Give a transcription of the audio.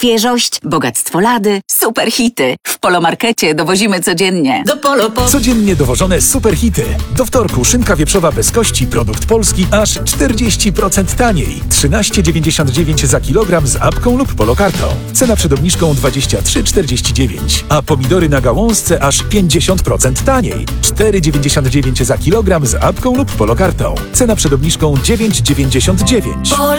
Świeżość, bogactwo lady, super hity. W Polomarkecie dowozimy codziennie. Do Polo. Codziennie dowożone superhity. Do wtorku szynka wieprzowa bez kości, produkt polski, aż 40% taniej. 13,99 za kilogram z apką lub polokartą. Cena przed obniżką 23,49. A pomidory na gałązce aż 50% taniej. 4,99 za kilogram z apką lub polokartą. Cena przed obniżką 9,99.